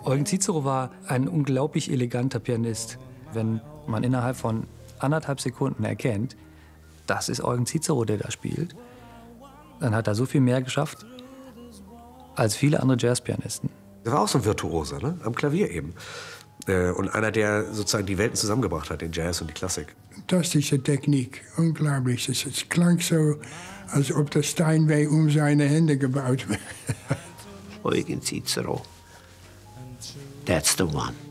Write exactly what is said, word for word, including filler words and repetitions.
Eugen Cicero war ein unglaublich eleganter Pianist. Wenn man innerhalb von anderthalb Sekunden erkennt, das ist Eugen Cicero, der da spielt, dann hat er so viel mehr geschafft als viele andere Jazzpianisten. Er war auch so ein Virtuose, ne? Am Klavier eben. Und einer, der sozusagen die Welten zusammengebracht hat, den Jazz und die Klassik. Fantastische Technik, unglaublich. Es, es klang so, als ob der Steinway um seine Hände gebaut wäre. Eugen Cicero, that's the one.